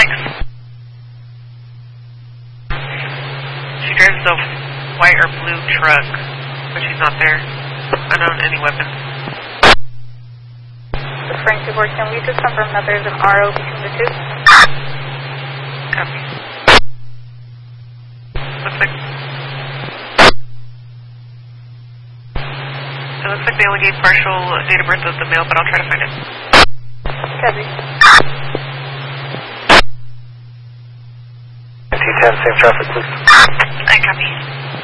Thanks. She drives the white or blue truck, but she's not there. Unknown any weapons. Frank Report, can we just confirm that there's an RO between the two? Copy. It looks like they only gave partial date of birth of the male, but I'll try to find it. Copy. T10, same traffic, please. I copy.